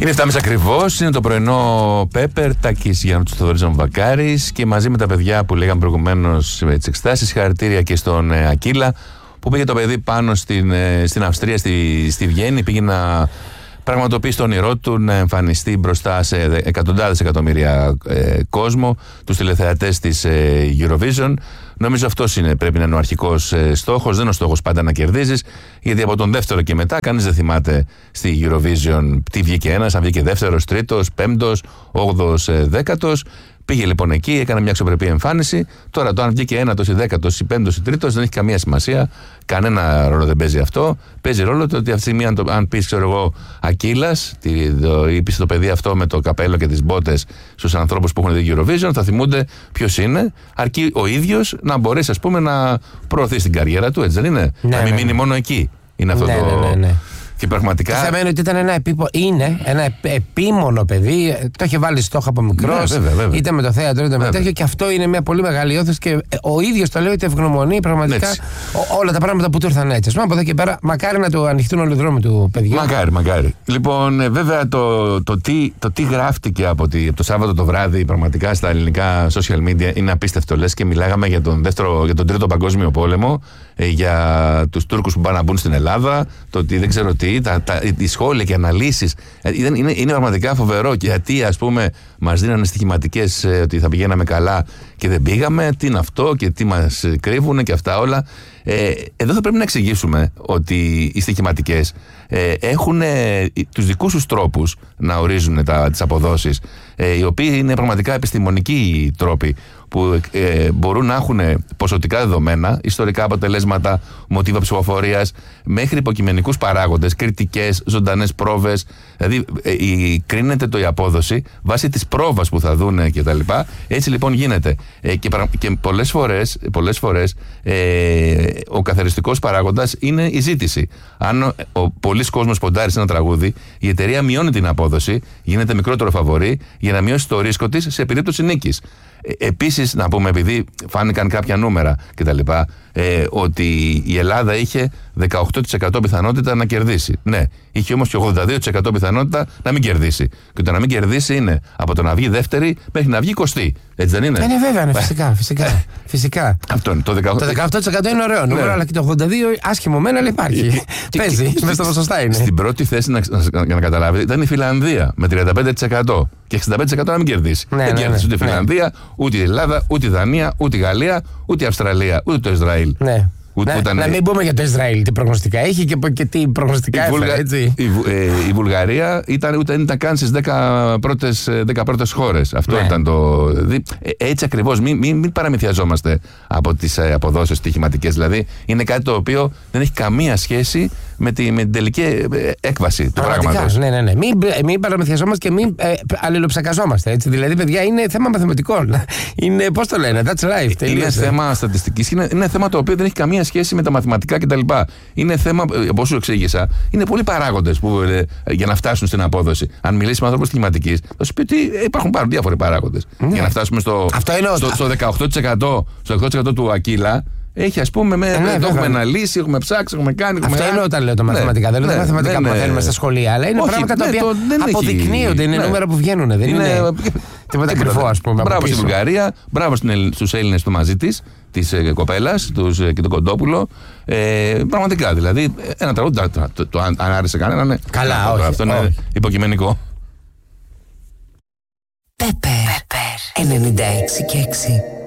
Είναι 7.30 ακριβώς, είναι το πρωινό Πέπερ, Τάκης Γιάννου Θοδωρής Βακάρης και μαζί με τα παιδιά που λέγαμε προηγουμένως με τις εξετάσεις, συγχαρητήρια και στον Ακύλα που πήγε το παιδί πάνω στην Αυστρία, στη Βιέννη, πήγε να πραγματοποιήσει το όνειρό του να εμφανιστεί μπροστά σε εκατοντάδες εκατομμύρια κόσμο, τους τηλεθεατές της Eurovision. Νομίζω αυτός πρέπει να είναι ο αρχικός στόχος. Δεν είναι ο στόχος πάντα να κερδίζεις, γιατί από τον δεύτερο και μετά κανείς δεν θυμάται στη Eurovision τι βγήκε ένας, αν βγήκε δεύτερος, τρίτος, πέμπτος, όγδοος, δέκατος. Πήγε λοιπόν εκεί, έκανε μια αξιοπρεπή εμφάνιση. Τώρα το αν βγήκε ένατος ή δέκατος ή πέμπτος ή τρίτος δεν έχει καμία σημασία. Κανένα ρόλο δεν παίζει αυτό. Παίζει ρόλο το ότι αυτή τη στιγμή, αν πεις, ξέρω εγώ, Ακύλας, είπες το παιδί αυτό με το καπέλο και τις μπότες στους ανθρώπους που έχουν δει Eurovision, θα θυμούνται ποιος είναι, αρκεί ο ίδιος να μπορέσει, ας πούμε, να προωθήσει την καριέρα του, έτσι δεν είναι? Ναι, να μην μείνει μόνο εκεί. Είναι αυτό ναι. Και πραγματικά. Το θέμα είναι ότι ήταν ένα επίμονο παιδί. Το είχε βάλει στόχο από μικρός. Βέβαια. Είτε με το θέατρο είτε με τέτοιο. Και αυτό είναι μια πολύ μεγάλη όθηση. Και ο ίδιος το λέει ότι ευγνωμονεί πραγματικά όλα τα πράγματα που του ήρθαν έτσι. Από εδώ και πέρα, μακάρι να του ανοιχτούν όλοι οι δρόμοι του παιδιού. Μακάρι. Λοιπόν, βέβαια το τι γράφτηκε από το Σάββατο το βράδυ πραγματικά στα ελληνικά social media είναι απίστευτο. Λες και μιλάγαμε για τον Τρίτο Παγκόσμιο Πόλεμο, για τους Τούρκους που πάνε να μπουν στην Ελλάδα, το ότι δεν ξέρω τι. Οι σχόλια και αναλύσεις είναι πραγματικά φοβερό. Γιατί, ας πούμε, μας δίνανε στοιχηματικές ότι θα πηγαίναμε καλά και δεν πήγαμε, τι είναι αυτό και τι μας κρύβουν και αυτά όλα. Εδώ θα πρέπει να εξηγήσουμε ότι οι στοιχηματικές έχουν τους δικούς τους τρόπους να ορίζουν τις αποδόσεις, οι οποίοι είναι πραγματικά επιστημονικοί τρόποι που μπορούν να έχουν ποσοτικά δεδομένα, ιστορικά αποτελέσματα, μοτίβα ψηφοφορίας, μέχρι υποκειμενικούς παράγοντες, κριτικές, ζωντανές πρόβες. Δηλαδή κρίνεται η απόδοση βάσει της πρόβας που θα δούνε κτλ. Έτσι λοιπόν γίνεται. Και πολλές φορές ο καθαριστικός παράγοντας είναι η ζήτηση. Αν πολλοί κόσμος ποντάρει σε ένα τραγούδι, η εταιρεία μειώνει την απόδοση, γίνεται μικρότερο φαβορί για να μειώσει το ρίσκο της σε περίπτωση νίκης. Επίσης, να πούμε, επειδή φάνηκαν κάποια νούμερα κτλ., ότι η Ελλάδα είχε 18% πιθανότητα να κερδίσει. Ναι, είχε όμως και 82% πιθανότητα να μην κερδίσει. Και το να μην κερδίσει είναι από το να βγει δεύτερη μέχρι να βγει 20η. Έτσι δεν είναι? Ναι, βέβαια, φυσικά. Αυτό είναι. Το 18% είναι ωραίο νούμερο, αλλά και το 82% άσχημο μένα, αλλά υπάρχει. Παίζει, μέσα στα ποσοστά είναι. Στην πρώτη θέση, να καταλάβετε, ήταν η Φιλανδία με 35% και 65% να μην κερδίσει. Δεν κέρδισε ούτε η Φιλανδία, ούτε η Ελλάδα, ούτε η Δανία, ούτε η Γαλλία, ούτε η Αυστραλία, ούτε το Ισραήλ. Ναι. Να μην πούμε για το Ισραήλ τι προγνωστικά έχει και τι προγνωστικά έφερε, έτσι. Η Βουλγαρία δεν ήταν καν στις 10 πρώτες χώρες. Αυτό ήταν το. Έτσι ακριβώς. Μην παραμυθιαζόμαστε από τις αποδόσεις στοιχηματικές. Δηλαδή είναι κάτι το οποίο δεν έχει καμία σχέση με την τελική έκβαση του πράγματος. Ναι. Μην παραμυθιαζόμαστε και μην αλληλοψακαζόμαστε. Έτσι. Δηλαδή, παιδιά, είναι θέμα μαθηματικών. Είναι, πώς το λένε, that's life. Είναι θέμα στατιστικής. Είναι θέμα το οποίο δεν έχει καμία σχέση με τα μαθηματικά κτλ. Είναι θέμα, όπως σου εξήγησα, είναι πολλοί παράγοντες για να φτάσουν στην απόδοση. Αν μιλήσει με ανθρώπους στοιχηματικής, θα σου πει ότι υπάρχουν διάφοροι παράγοντες. Για να φτάσουμε στο 18% του Ακύλα. Έχει, ας πούμε, το έχουμε αναλύσει, έχουμε ψάξει, έχουμε κάνει. Αυτό είναι όταν λέω τα μαθηματικά. Δεν λέω τα μαθηματικά που μαθαίνουμε στα σχολεία, αλλά είναι πράγματα τα οποία αποδεικνύονται. Είναι νούμερα που βγαίνουν. Δεν είναι τίποτα κρυφό, ας πούμε. Μπράβο στη Βουλγαρία, μπράβο στους Έλληνες του μαζί της κοπέλας και τον Κοντόπουλο. Πραγματικά, δηλαδή, ένα τραγούδι, αν άρεσε κανέναν. Καλά, όχι. Αυτό είναι υποκειμενικό. Πέπερ 96 και 6.